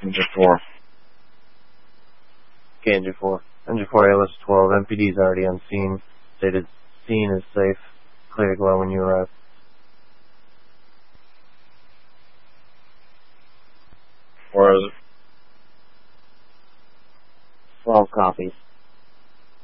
Engine 4. Okay, Engine 4. Engine 4 ALS 12. MPD is already on scene. Stated scene is safe. Clear to glow when you arrive. 4 is it? 12 copies.